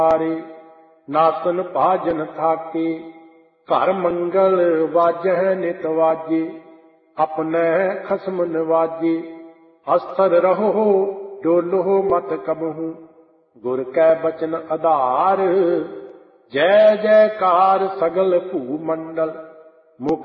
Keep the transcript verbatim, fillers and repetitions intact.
ਨਾਸਨ ਭਾਜਨ ਥਾਕੇ, ਘਰ ਮੰਗਲ ਵਾਜਹਿ ਨਿਤ ਵਾਜੇ, ਆਪਣੇ ਖਸਮ ਨਵਾਜੇ। ਅਸਥਰ ਰਹੋ ਡੋਲੋ ਮਤ ਕਬਹੂ, ਗੁਰ ਕੈ ਬਚਨ ਆਧਾਰ। ਜੈ ਜੈਕਾਰ ਸਗਲ ਭੂ ਮੰਡਲ, ਮੁਖ